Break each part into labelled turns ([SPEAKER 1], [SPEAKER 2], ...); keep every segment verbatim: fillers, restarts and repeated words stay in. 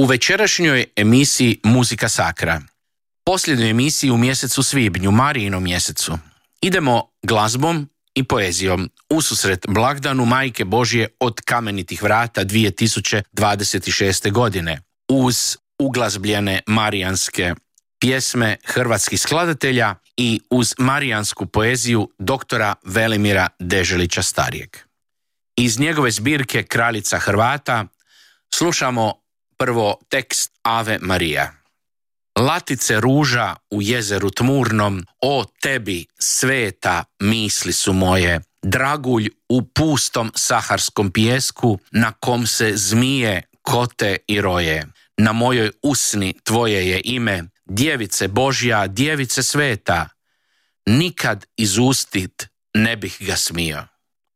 [SPEAKER 1] U večerašnjoj emisiji Muzika Sakra, posljednjoj emisiji u mjesecu svibnju, Marijinom mjesecu, idemo glazbom i poezijom ususret blagdanu Majke Božje od kamenitih vrata dvije tisuće dvadeset šeste. godine uz uglazbljene marijanske pjesme hrvatskih skladatelja i uz marijansku poeziju doktora Velimira Deželića starijeg. Iz njegove zbirke Kraljica Hrvata slušamo prvo tekst Ave Marija. Latice ruža u jezeru tmurnom, o tebi sveta misli su moje, dragulj u pustom saharskom pijesku, na kom se zmije kote i roje. Na mojoj usni tvoje je ime, djevice Božja, djevice sveta, nikad izustit ne bih ga smio.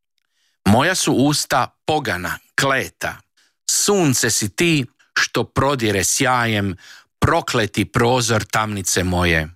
[SPEAKER 1] Moja su usta pogana, kleta, sunce si ti što prodire sjajem, prokleti prozor tamnice moje.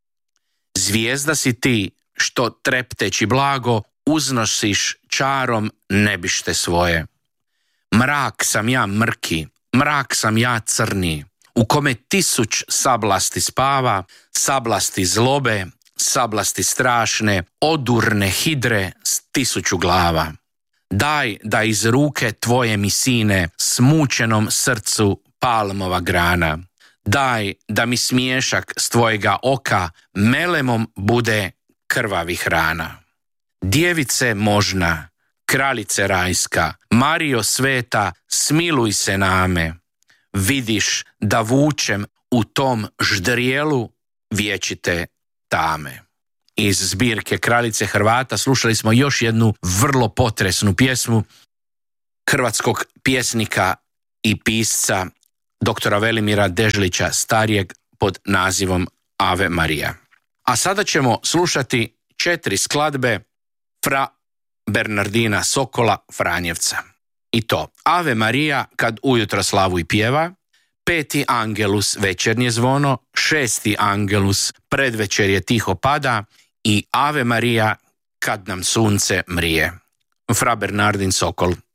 [SPEAKER 1] Zvijezda si ti što trepteći blago uznosiš čarom nebište svoje. Mrak sam ja mrki, mrak sam ja crni, u kome tisuć sablasti spava, sablasti zlobe, sablasti strašne, odurne hidre s tisuću glava. Daj da iz ruke tvoje mi sine, smučenom srcu palmova grana. Daj da mi smiješak s tvojega oka melemom bude krvavih rana. Djevice možna, kraljice rajska, Marijo sveta, smiluj se name. Vidiš da vučem u tom ždrijelu vječite tame. Iz zbirke Kraljice Hrvata slušali smo još jednu vrlo potresnu pjesmu hrvatskog pjesnika i pisca doktora Velimira Deželića starijeg pod nazivom Ave Marija. A sada ćemo slušati četiri skladbe fra Bernardina Sokola Franjevca. I to Ave Marija kad ujutro slavu i pjeva, peti angelus večernje zvono, šesti angelus predvečerje tiho pada i Ave Marija kad nam sunce mrije. Fra Bernardin Sokol.